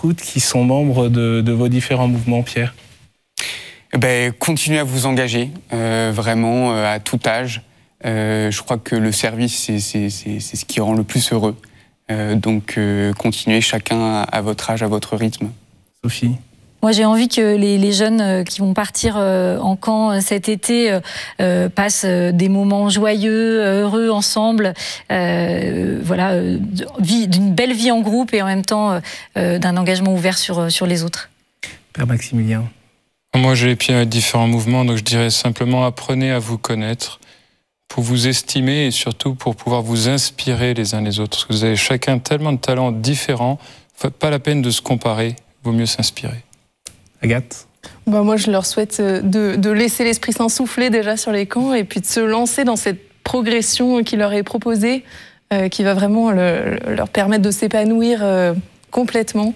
scouts qui sont membres de vos différents mouvements, Pierre? Continuez à vous engager, vraiment à tout âge. Je crois que le service, c'est ce qui rend le plus heureux. Donc continuez chacun à votre âge, à votre rythme. Sophie? Moi, j'ai envie que les jeunes qui vont partir en camp cet été passent des moments joyeux, heureux ensemble, d'une belle vie en groupe et en même temps d'un engagement ouvert sur les autres. Père Maximilien? Moi, j'ai les pieds dans différents mouvements, donc je dirais simplement apprenez à vous connaître, pour vous estimer et surtout pour pouvoir vous inspirer les uns les autres. Parce que vous avez chacun tellement de talents différents, pas la peine de se comparer, vaut mieux s'inspirer. Agathe? Moi, je leur souhaite de laisser l'Esprit Saint souffler déjà sur les camps et puis de se lancer dans cette progression qui leur est proposée, qui va vraiment leur permettre de s'épanouir complètement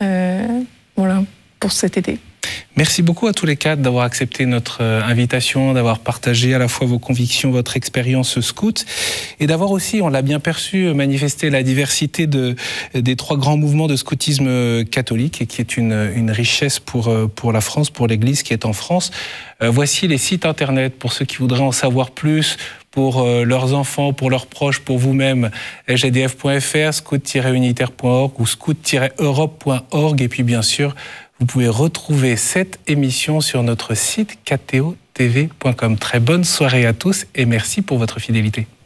pour cet été. Merci beaucoup à tous les quatre d'avoir accepté notre invitation, d'avoir partagé à la fois vos convictions, votre expérience scout, et d'avoir aussi, on l'a bien perçu, manifesté la diversité des 3 grands mouvements de scoutisme catholique, et qui est une richesse pour la France, pour l'Église qui est en France. Voici les sites internet pour ceux qui voudraient en savoir plus, pour leurs enfants, pour leurs proches, pour vous-même. sgdf.fr, scout-unitaire.org ou scout-europe.org, et puis bien sûr, vous pouvez retrouver cette émission sur notre site kto-tv.com. Très bonne soirée à tous et merci pour votre fidélité.